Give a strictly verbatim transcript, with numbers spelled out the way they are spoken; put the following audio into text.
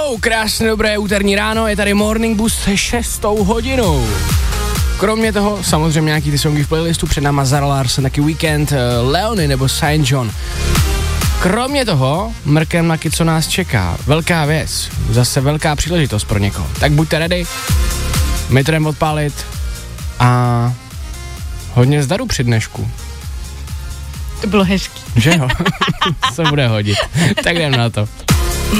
Jo, krásné dobré úterní ráno, je tady Morning Boost se šestou hodinou. Kromě toho, samozřejmě nějaký ty songy v playlistu, před náma Zara Larsson, taky Weekend, Leony nebo Saint John. Kromě toho, mrkem na co nás čeká, velká věc, zase velká příležitost pro někoho. Tak buďte ready, my to jdeme odpálit a hodně zdaru při dnešku. To bylo hezký. Že jo? Se bude hodit. Tak jdem na to.